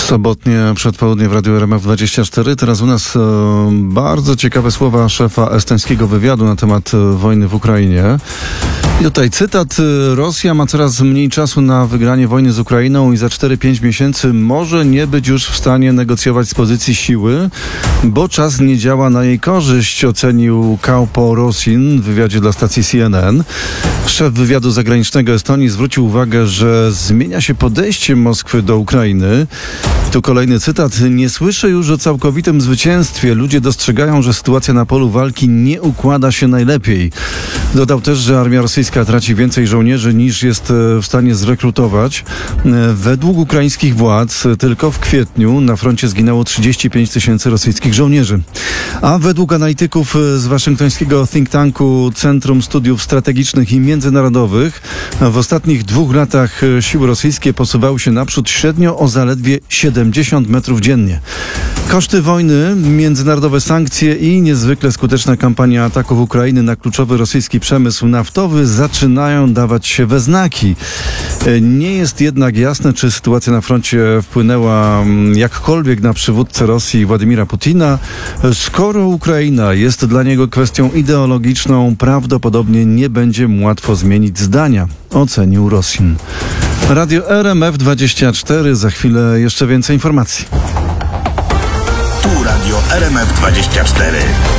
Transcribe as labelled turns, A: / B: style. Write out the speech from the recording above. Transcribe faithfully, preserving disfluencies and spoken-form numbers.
A: Sobotnie przedpołudnie w Radiu R M F dwadzieścia cztery. Teraz u nas e, bardzo ciekawe słowa szefa estońskiego wywiadu na temat e, wojny w Ukrainie. I tutaj cytat. Rosja ma coraz mniej czasu na wygranie wojny z Ukrainą i za cztery pięć miesięcy może nie być już w stanie negocjować z pozycji siły, bo czas nie działa na jej korzyść, ocenił Kaupo Rosin w wywiadzie dla stacji C N N. Szef wywiadu zagranicznego Estonii zwrócił uwagę, że zmienia się podejście Moskwy do Ukrainy. Tu kolejny cytat. Nie słyszę już o całkowitym zwycięstwie. Ludzie dostrzegają, że sytuacja na polu walki nie układa się najlepiej. Dodał też, że armia rosyjska traci więcej żołnierzy niż jest w stanie zrekrutować. Według ukraińskich władz tylko w kwietniu na froncie zginęło trzydzieści pięć tysięcy rosyjskich żołnierzy. A według analityków z waszyngtońskiego think tanku Centrum Studiów Strategicznych i Międzynarodowych w ostatnich dwóch latach siły rosyjskie posuwały się naprzód średnio o zaledwie siedemdziesiąt metrów dziennie. Koszty wojny, międzynarodowe sankcje i niezwykle skuteczna kampania ataków Ukrainy na kluczowy rosyjski przemysł naftowy zaczynają dawać się we znaki. Nie jest jednak jasne, czy sytuacja na froncie wpłynęła jakkolwiek na przywódcę Rosji Władimira Putina. Skoro Ukraina jest dla niego kwestią ideologiczną, prawdopodobnie nie będzie mu łatwo zmienić zdania, ocenił Rosin. Radio R M F dwadzieścia cztery, za chwilę jeszcze więcej informacji.
B: Tu Radio R M F dwadzieścia cztery.